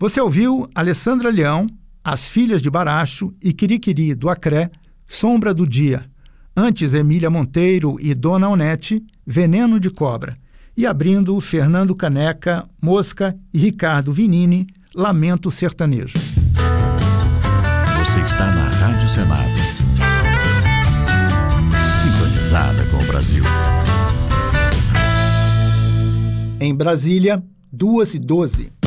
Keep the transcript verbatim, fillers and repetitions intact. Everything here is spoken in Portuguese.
Você ouviu Alessandra Leão, As Filhas de Baracho e Quiriquiri do Acré, Sombra do Dia. Antes, Emília Monteiro e Dona Onete, Veneno de Cobra. E abrindo, Fernando Caneca, Mosca e Ricardo Vinini, Lamento Sertanejo. Você está na Rádio Senado. Sintonizada com o Brasil. Em Brasília, duas e doze.